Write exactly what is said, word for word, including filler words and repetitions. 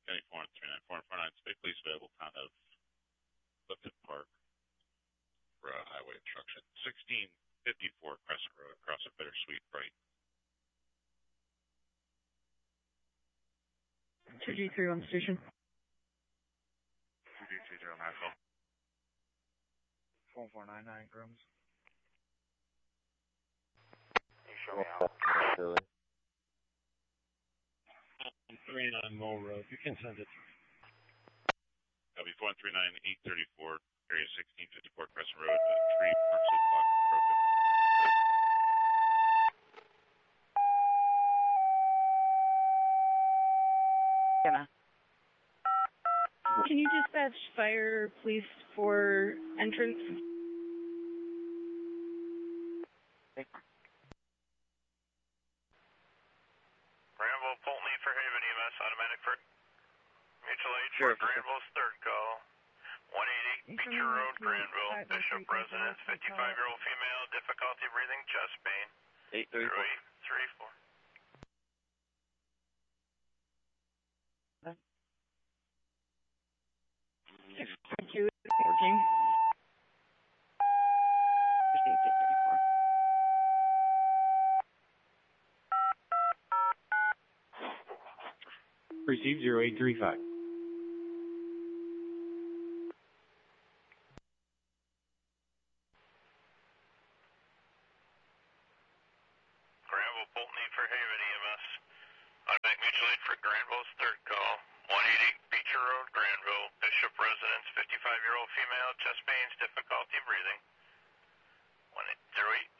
four one three nine, four four nine, state police available town of Clifton Park for uh, highway obstruction. sixteen fifty-four Crescent Road, across a bittersweet right. two G three on station. two D three zero Maxwell. four four nine nine Grooms. You show me out. Really? three nine Mill Road. You can send it. W four one three nine, eight thirty-four, area sixteen fifty-four Crescent Road, a tree partially blocked broken. Can you dispatch fire, police for entrance? Granville, Pulteney for Haven E M S, automatic for mutual aid Sure, for Granville's third call. one eighty Beecher Road, Granville, Bishop residence, fifty-five-year-old female, difficulty breathing, chest pain. eight thirty-four. eight thirty-four. Thank you. Working. Receive zero eight three five. Granville, Pulteney for Haven E M S. Automatic mutual aid for Granville's third call. one eighty Beecher Road, Granville, Bishop residence, fifty-five-year-old female, chest pains, difficulty breathing. one eight zero eight.